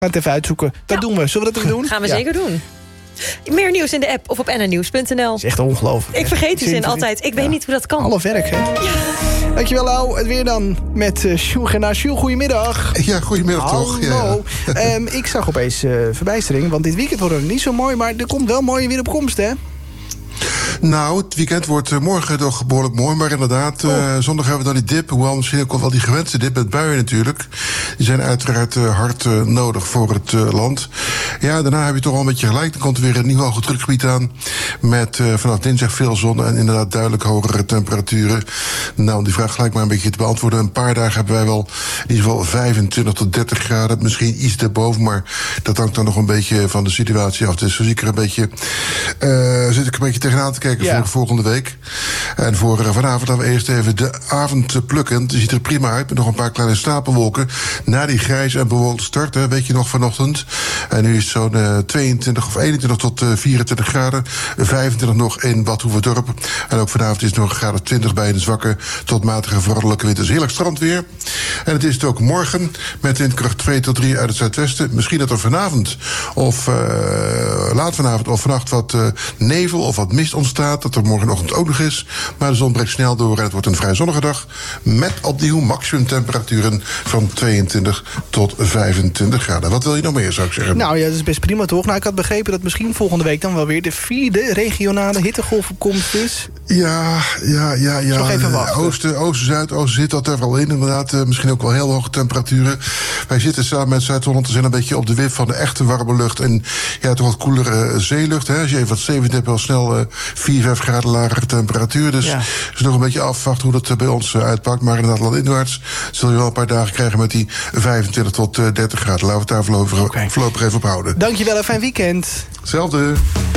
het even uitzoeken. Dat doen we. Zullen we dat even doen? Gaan we zeker doen. Meer nieuws in de app of op nnnieuws.nl. Dat is echt ongelooflijk. Ik vergeet die zin altijd. Ik weet niet hoe dat kan. Half werk, hè? Ja. Dankjewel, Lau. Het weer dan met Sjoeg. En Sjoeg, goedemiddag. Ja, goedemiddag toch. Hallo. Ja. Ik zag opeens verbijstering, want dit weekend wordt het niet zo mooi, maar er komt wel mooi weer op komst, hè? Nou, het weekend wordt morgen toch behoorlijk mooi. Maar inderdaad, zondag hebben we dan die dip. Hoewel misschien ook wel die gewenste dip met buien natuurlijk. Die zijn uiteraard hard nodig voor het land. Ja, daarna heb je toch wel een beetje gelijk. Dan komt er weer een nieuw hoge drukgebied aan. Met vanaf dinsdag veel zon en inderdaad duidelijk hogere temperaturen. Nou, om die vraag gelijk maar een beetje te beantwoorden. Een paar dagen hebben wij wel in ieder geval 25 tot 30 graden. Misschien iets erboven, maar dat hangt dan nog een beetje van de situatie af. Dus zo zit ik er een beetje tegenaan te kijken voor volgende week. En voor vanavond gaan we eerst even de avond plukken. Het ziet er prima uit met nog een paar kleine stapelwolken. Na die grijs en bewolkte start, weet je nog vanochtend. En nu is het zo'n 22 of 21 tot 24 graden. 25 nog in Bad Hoeverdorp. En ook vanavond is het nog een graad of 20 bij een zwakke tot matige veranderlijke wind. Dus heerlijk strandweer. En het is het ook morgen met windkracht 2 tot 3 uit het zuidwesten. Misschien dat er vanavond of laat vanavond of vannacht wat nevel of wat mist ontstaat. Dat er morgenochtend ook nog is. Maar de zon breekt snel door en het wordt een vrij zonnige dag. Met opnieuw maximumtemperaturen van 22 tot 25 graden. Wat wil je nog meer, zou ik zeggen? Nou ja, dat is best prima toch? Nou, ik had begrepen dat misschien volgende week dan wel weer de 4e regionale hittegolf op komst is. Ja. Nog even wachten. Oosten, Zuidoosten zit dat er wel in. Inderdaad, misschien ook wel heel hoge temperaturen. Wij zitten samen met Zuid-Holland. We zijn een beetje op de wip van de echte warme lucht. En ja, toch wat koelere zeelucht. Hè? Als je even wat 7 hebt, wel snel 4, 5 graden lagere temperatuur. Dus het is nog een beetje afwachten hoe dat bij ons uitpakt. Maar inderdaad, landinwaarts zul je wel een paar dagen krijgen met die 25 tot 30 graden. Laten we het daar voorlopig even op houden. Dankjewel en fijn weekend. Hetzelfde.